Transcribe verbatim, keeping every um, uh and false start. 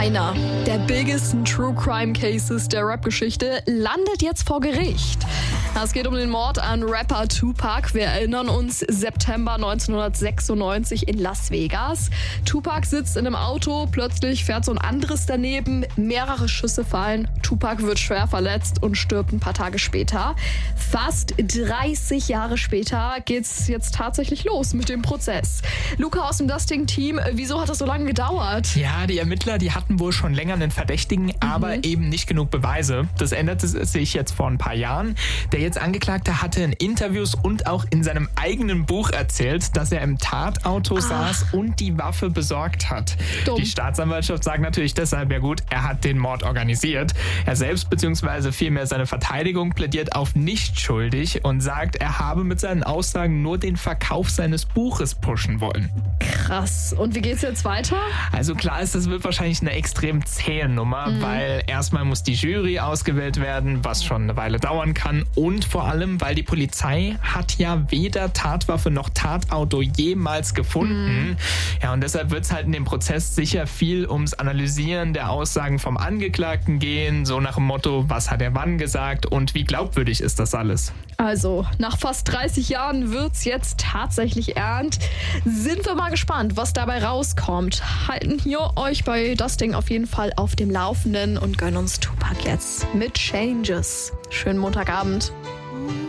Einer der biggesten True Crime Cases der Rap-Geschichte landet jetzt vor Gericht. Es geht um den Mord an Rapper Tupac. Wir erinnern uns, September neunzehnhundertsechsundneunzig in Las Vegas. Tupac sitzt in einem Auto, plötzlich fährt so ein anderes daneben, mehrere Schüsse fallen. Tupac wird schwer verletzt und stirbt ein paar Tage später. Fast dreißig Jahre später geht's jetzt tatsächlich los mit dem Prozess. Luca aus dem Dusting-Team, wieso hat das so lange gedauert? Ja, die Ermittler, die hatten wohl schon länger einen Verdächtigen, mhm. aber eben nicht genug Beweise. Das änderte sich jetzt vor ein paar Jahren. Der jetzt Angeklagte hatte in Interviews und auch in seinem eigenen Buch erzählt, dass er im Tatauto ah. saß und die Waffe besorgt hat. Dumm. Die Staatsanwaltschaft sagt natürlich deshalb, ja gut, er hat den Mord organisiert. Er selbst bzw. vielmehr seine Verteidigung plädiert auf nicht schuldig und sagt, er habe mit seinen Aussagen nur den Verkauf seines Buches pushen wollen. Krass. Und wie geht's jetzt weiter? Also klar ist, das wird wahrscheinlich eine extrem zähe Nummer, mhm. weil erstmal muss die Jury ausgewählt werden, was schon eine Weile dauern kann, und vor allem, weil die Polizei hat ja weder Tatwaffe noch Tatauto jemals gefunden. Mhm. Ja, und deshalb wird es halt in dem Prozess sicher viel ums Analysieren der Aussagen vom Angeklagten gehen, so nach dem Motto, was hat er wann gesagt und wie glaubwürdig ist das alles? Also, nach fast dreißig Jahren wird's jetzt tatsächlich ernst. Sind wir mal gespannt, was dabei rauskommt. Halten hier euch bei Dusting auf jeden Fall auf dem Laufenden und gönnen uns Tupac jetzt mit Changes. Schönen Montagabend.